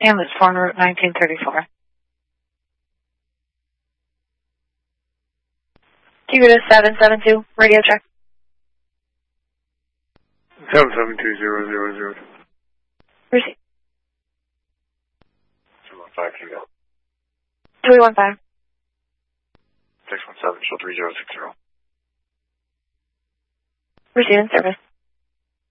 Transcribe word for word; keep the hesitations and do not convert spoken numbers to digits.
Ambulance four on Route nineteen thirty-four. Can you go to seven seven two, radio check? seven seven two zero zero zero. Receive. two one five, can you go? two one five. six one seven, show three zero six zero. Receiving service.